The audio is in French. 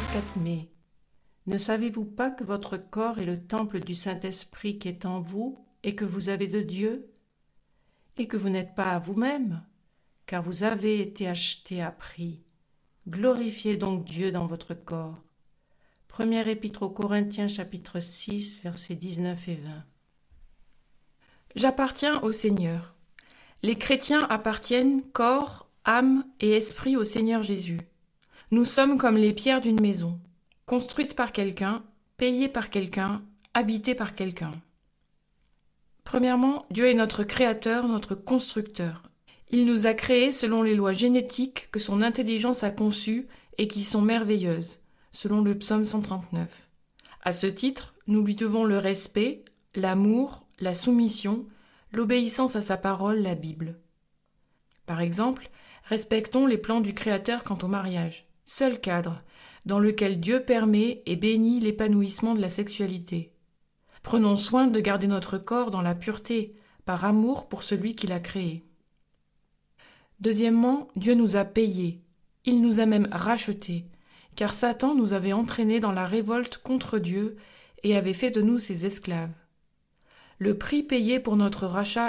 24 mai. Ne savez-vous pas que votre corps est le temple du Saint-Esprit qui est en vous et que vous avez de Dieu, et que vous n'êtes pas à vous-même, car vous avez été achetés à prix. Glorifiez donc Dieu dans votre corps. Première épître aux Corinthiens, chapitre 6, versets 19 et 20. J'appartiens au Seigneur. Les chrétiens appartiennent corps, âme et esprit au Seigneur Jésus. Nous sommes comme les pierres d'une maison, construites par quelqu'un, payées par quelqu'un, habitées par quelqu'un. Premièrement, Dieu est notre créateur, notre constructeur. Il nous a créés selon les lois génétiques que son intelligence a conçues et qui sont merveilleuses, selon le psaume 139. À ce titre, nous lui devons le respect, l'amour, la soumission, l'obéissance à sa parole, la Bible. Par exemple, respectons les plans du Créateur quant au mariage, seul cadre dans lequel Dieu permet et bénit l'épanouissement de la sexualité. Prenons soin de garder notre corps dans la pureté, par amour pour celui qui l'a créé. Deuxièmement, Dieu nous a payés. Il nous a même rachetés, car Satan nous avait entraînés dans la révolte contre Dieu et avait fait de nous ses esclaves. Le prix payé pour notre rachat